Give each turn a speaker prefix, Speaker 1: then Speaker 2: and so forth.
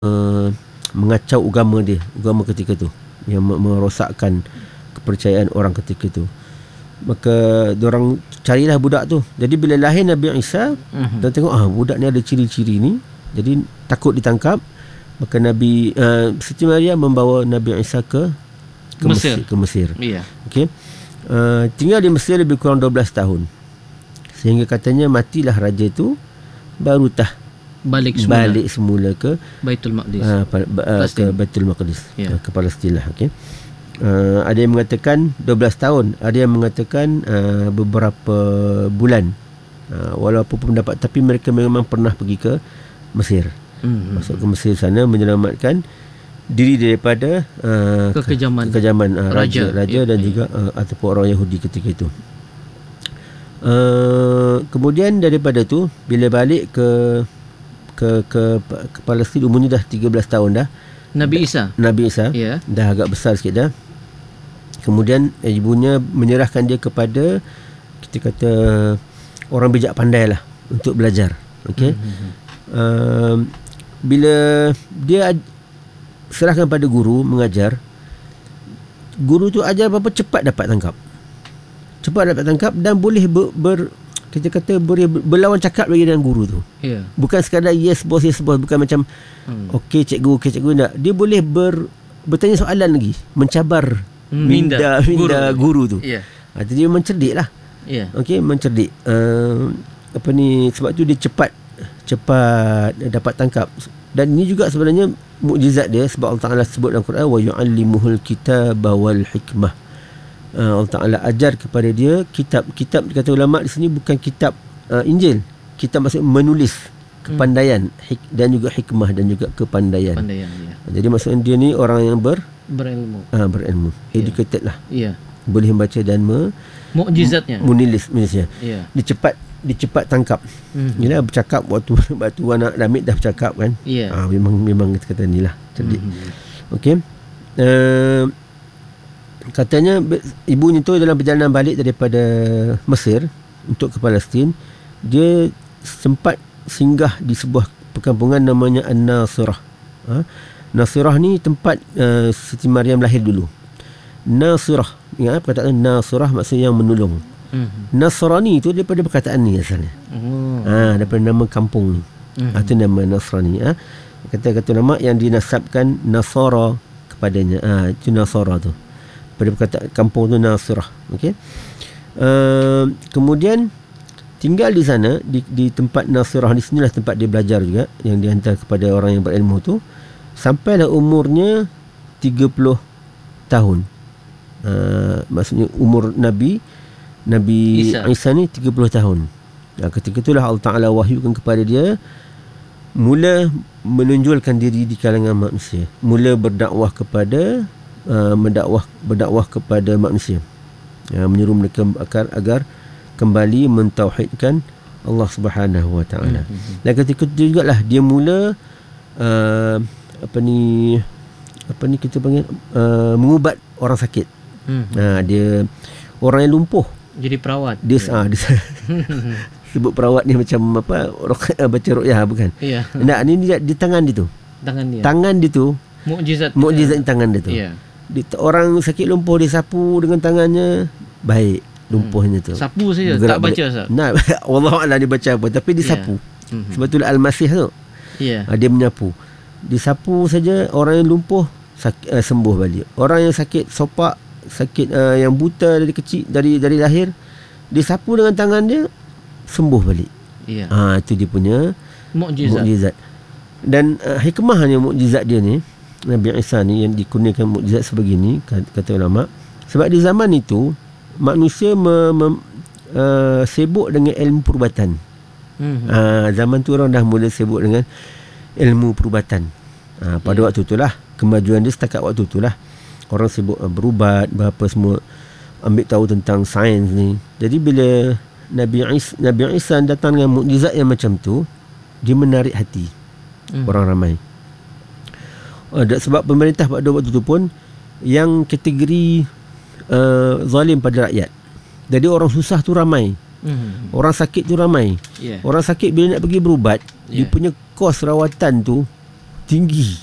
Speaker 1: mengacau agama ketika tu, yang merosakkan kepercayaan orang ketika tu. Maka diorang carilah budak tu. Jadi bila lahir Nabi Isa, dia tengok budak ni ada ciri-ciri ni, jadi takut ditangkap. Maka Siti Maria membawa Nabi Isa ke Mesir.
Speaker 2: Ya.
Speaker 1: Okey. Tinggal di Mesir lebih kurang 12 tahun. Sehingga katanya matilah raja itu, baru balik semula ke
Speaker 2: Baitul Maqdis.
Speaker 1: Ke Baitul Maqdis, ke Palestin lah. Okey. Ada yang mengatakan 12 tahun, ada yang mengatakan beberapa bulan. Walaupun pendapat, tapi mereka memang pernah pergi ke Mesir. Masuk ke Mesir sana menyelamatkan diri daripada kekejaman raja dan juga ataupun orang Yahudi ketika itu. Kemudian daripada tu bila balik ke Palestin, umurnya dah 13 tahun dah. Nabi Isa dah agak besar sikit dah. Kemudian ibunya menyerahkan dia kepada, kita kata, orang bijak pandai lah untuk belajar. Okey. Bila dia serahkan pada guru mengajar, guru tu ajar apa cepat dapat tangkap dan boleh kita kata boleh berlawan cakap lagi dengan guru tu. Bukan sekadar yes boss, bukan macam okey cikgu tak. Dia boleh bertanya soalan lagi, mencabar minda guru tu. Jadi dia mencerdik lah. Okey, mencerdik. Sebab tu dia cepat dapat tangkap. Dan ini juga sebenarnya mukjizat dia, sebab Allah Ta'ala sebut dalam Quran, wa yu'allimuhul kitaba wal hikmah. Allah Ta'ala ajar kepada dia kitab. Kata ulama di sini bukan kitab Injil. Kitab maksud menulis, kepandaian, dan juga hikmah dan juga kepandaian. Jadi maksudnya dia ni orang yang berilmu, educated lah. Boleh membaca dan
Speaker 2: mukjizatnya
Speaker 1: menulisnya. Dia cepat tangkap. Yalah, bercakap waktu anak Damit dah bercakap kan. Memang kita kata ni lah cerdik. Okey. Katanya ibunya tu dalam perjalanan balik daripada Mesir untuk ke Palestin, dia sempat singgah di sebuah perkampungan namanya An-Nasirah. Nasirah ni tempat Siti Maryam lahir dulu. Nasirah, ingat perkataan Nasirah maksudnya yang menolong. Nasrani itu daripada perkataan ni asalnya. Daripada nama kampung ni. Itu nama Nasrani. Kata-kata nama yang dinasabkan Nasara kepadanya. Itu Nasara tu. Pada perkataan kampung tu Nasirah. Okey. Kemudian tinggal di sana, di tempat Nasirah di sinilah tempat dia belajar juga, yang dihantar kepada orang yang berilmu tu, sampailah umurnya 30 tahun. Maksudnya umur Nabi Isa ni 30 tahun. Ketika itulah Allah Ta'ala wahyukan kepada dia, mula menonjolkan diri di kalangan manusia, mula berdakwah kepada berdakwah kepada manusia, menyuruh mereka agar kembali mentauhidkan Allah Subhanahu Wa Ta'ala. Dan ketika itu jugalah dia mula kita panggil mengubat orang sakit. Dia orang yang lumpuh
Speaker 2: jadi perawat.
Speaker 1: Dia sebut perawat ni macam baca ruqyah bukan? Ni di tangan dia tu. Tangan dia tu mukjizat tangan dia tu. Orang sakit lumpuh dia sapu dengan tangannya, baik lumpuhnya tu.
Speaker 2: Sapu saja, tak baca Ustaz.
Speaker 1: Wallahualam dia baca apa, tapi dia sapu. Sebab itulah Al-Masih tu. Dia menyapu. Disapu saja, orang yang lumpuh sembuh balik. Orang yang sakit sopak, sakit yang buta dari kecil, dari lahir, disapu dengan tangan dia, sembuh balik. Itu dia punya mukjizat. Dan hikmahnya mukjizat dia ni, Nabi Isa ni yang dikurniakan mukjizat sebegini, kata ulama, sebab di zaman itu manusia sibuk dengan ilmu perubatan. Zaman tu orang dah mula sibuk dengan ilmu perubatan. Pada waktu itulah kemajuan dia, setakat waktu itulah orang sibuk berubat, berapa semua, ambil tahu tentang sains ni. Jadi bila Nabi Isa datang dengan mukjizat yang macam tu, dia menarik hati orang ramai. Sebab pemerintah pada waktu tu pun yang kategori zalim pada rakyat. Jadi orang susah tu ramai, orang sakit tu ramai. Orang sakit bila nak pergi berubat, dia punya kos rawatan tu tinggi.